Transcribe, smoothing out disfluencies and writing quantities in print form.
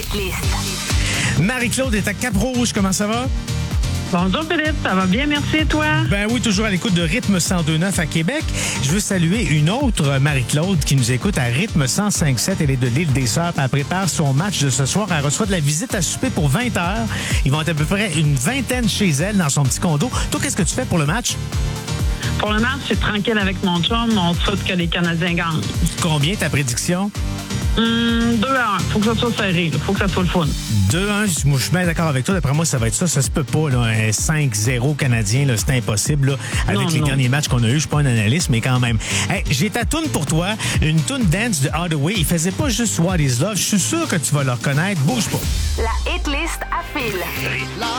Hit List. Marie-Claude est à Cap-Rouge. Comment ça va? Bonjour Philippe, ça va bien, merci et toi? Ben oui, toujours à l'écoute de Rythme 102.9 à Québec. Je veux saluer une autre Marie-Claude qui nous écoute à Rythme 105.7. Elle est de l'île des Sœurs. Elle prépare son match de ce soir. Elle reçoit de la visite à souper pour 20 heures. Ils vont être à peu près une vingtaine chez elle dans son petit condo. Toi, qu'est-ce que tu fais pour le match? Pour le match, c'est tranquille avec mon chum. On souhaite que les Canadiens gagnent. Combien ta prédiction? 2-1. Faut que ça soit serré. Faut que ça soit le fun. 2-1, moi je suis bien d'accord avec toi. D'après moi, ça va être ça. Ça se peut pas, là. Un 5-0 canadien, là, c'est impossible. Là. Avec les derniers matchs qu'on a eus, je suis pas un analyste, mais quand même. Hey, j'ai ta toune pour toi, une toune dance de Hardaway. Il faisait pas juste What Is Love. Je suis sûr que tu vas le reconnaître. Bouge pas. La Hit List à fil.